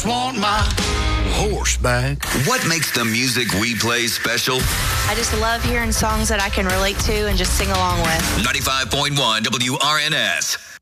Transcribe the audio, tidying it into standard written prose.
Want my horse back. What makes the music we play special? I just love hearing songs that I can relate to and just sing along with. 95.1 WRNS.